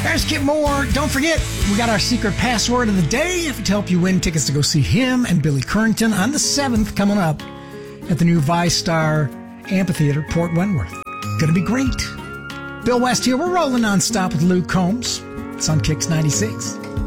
There's Kip Moore. Don't forget, we got our secret password of the day to help you win tickets to go see him and Billy Currington on the 7th coming up at the new ViStar Amphitheater, Port Wentworth. Gonna be great. Bill West here. We're rolling nonstop with Luke Combs. It's on Kicks 96.